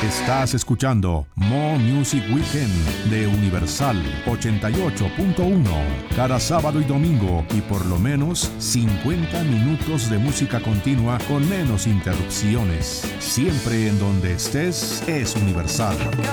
Estás escuchando Mo Music Weekend de Universal 88.1. Cada sábado y domingo y por lo menos 50 minutos de música continua con menos interrupciones. Siempre en donde estés es Universal.